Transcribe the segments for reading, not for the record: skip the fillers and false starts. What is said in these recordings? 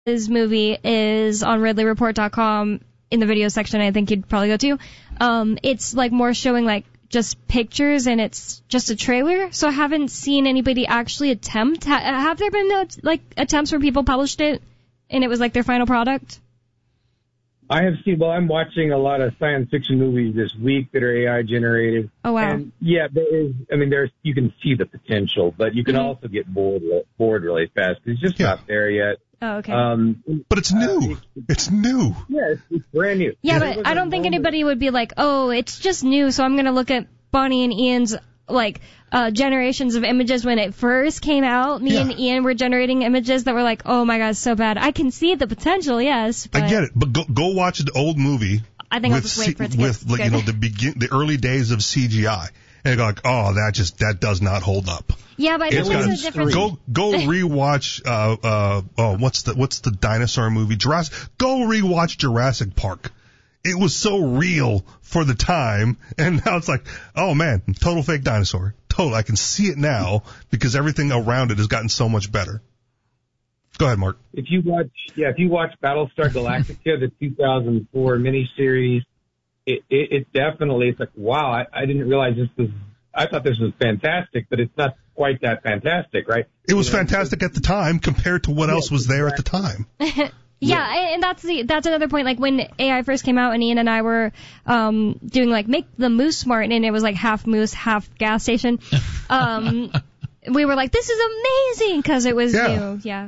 His movie is on RidleyReport.com in the video section. I think you'd probably go to. It's like more showing like just pictures, and it's just a trailer. So I haven't seen anybody actually attempt. Have there been like attempts where people published it and it was like their final product? I have seen. Well, I'm watching a lot of science fiction movies this week that are AI generated. Oh wow! And yeah, there is. I mean, you can see the potential, but you can also get bored really fast. It's just not there yet. Oh, okay. But it's new. It's new. Yeah, it's brand new. Yeah, but I don't think anybody would be like, oh, it's just new, so I'm going to look at Bonnie and Ian's, like, generations of images when it first came out. Me and Ian were generating images that were like, oh, my God, it's so bad. I can see the potential, yes. But I get it, but go watch an old movie. I think I'll just wait for it to get good. You know, the early days of CGI. And go like, oh, that does not hold up. Yeah, but I think there's a difference. Go rewatch what's the dinosaur movie? Go rewatch Jurassic Park. It was so real for the time, and now it's like, oh man, total fake dinosaur. Total. I can see it now because everything around it has gotten so much better. Go ahead, Mark. If you watch Battlestar Galactica, the 2004 miniseries, it definitely, it's like, wow, I didn't realize I thought this was fantastic, but it's not quite that fantastic, right? It was fantastic at the time compared to what else was there at the time. Yeah, and that's another point. Like when AI first came out, and Ian and I were doing like Make the Moose Smart, and it was like half moose, half gas station. We were like, this is amazing because it was new. Yeah.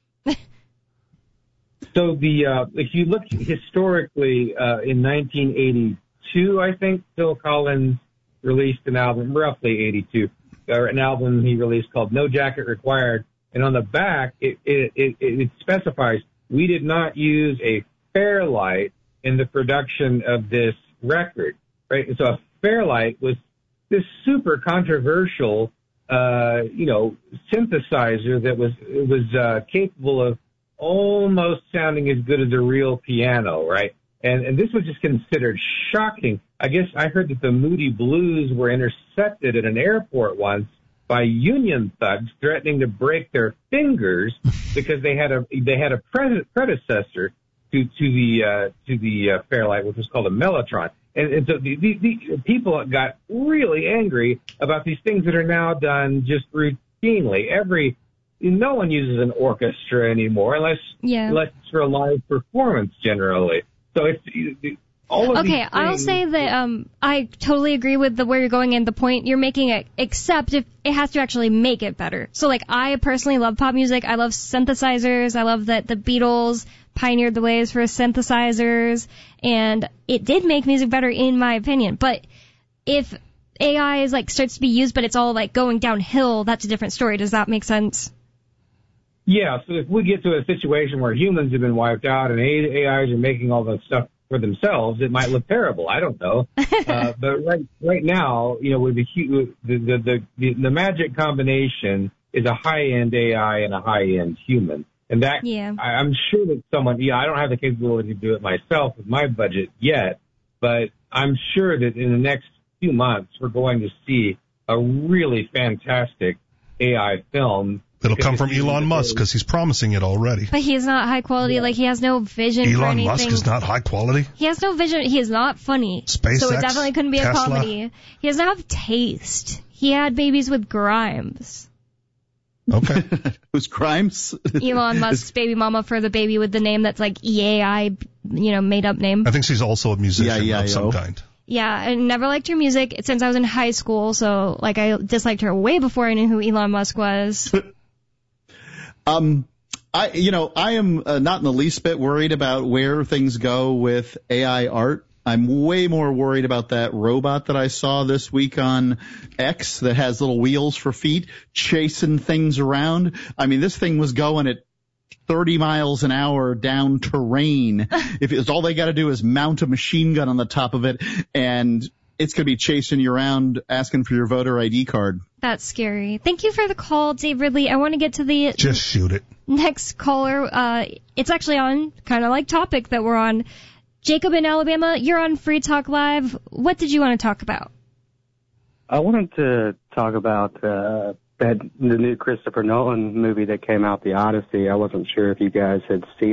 So if you look historically, in 1982, I think Phil Collins released an album, roughly 82, an album he released called No Jacket Required, and on the back it specifies we did not use a Fairlight in the production of this record, right? So a Fairlight was this super controversial, synthesizer that was capable of almost sounding as good as a real piano, right? And this was just considered shocking. I guess I heard that the Moody Blues were intercepted at an airport once by Union thugs threatening to break their fingers because they had a predecessor to the Fairlight, which was called a Mellotron. And so the people got really angry about these things that are now done just routinely. No one uses an orchestra anymore unless it's for a live performance generally. So it's all of these things. I'll say that I totally agree with where you're going and the point you're making, except if it has to actually make it better. So like I personally love pop music. I love synthesizers. I love that the Beatles pioneered the ways for synthesizers, and it did make music better in my opinion. But if AI is like starts to be used, but it's all like going downhill, that's a different story. Does that make sense? Yeah, so if we get to a situation where humans have been wiped out and AIs are making all that stuff for themselves, it might look terrible. I don't know. But right now, with the magic combination is a high-end AI and a high-end human. And that, I'm sure that someone, I don't have the capability to do it myself with my budget yet, but I'm sure that in the next few months, we're going to see a really fantastic AI film. It'll come from Elon Musk because he's promising it already. But he's not high quality. Like, he has no vision for anything. Elon Musk is not high quality? He has no vision. He is not funny. SpaceX, so it definitely couldn't be Tesla. A comedy. He doesn't have taste. He had babies with Grimes. Okay. Who's Grimes? Elon Musk's baby mama for the baby with the name that's like EAI, made up name. I think she's also a musician of some kind. Yeah, I never liked her music since I was in high school, so like I disliked her way before I knew who Elon Musk was. I am not in the least bit worried about where things go with AI art. I'm way more worried about that robot that I saw this week on X that has little wheels for feet chasing things around. I mean, this thing was going at 30 miles an hour down terrain. If it's all they got to do is mount a machine gun on the top of it, and it's going to be chasing you around asking for your voter ID card. That's scary. Thank you for the call, Dave Ridley. I want to get to the just shoot it. Next caller. It's actually on kind of like topic that we're on. Jacob in Alabama, you're on Free Talk Live. What did you want to talk about? I wanted to talk about the new Christopher Nolan movie that came out, The Odyssey. I wasn't sure if you guys had seen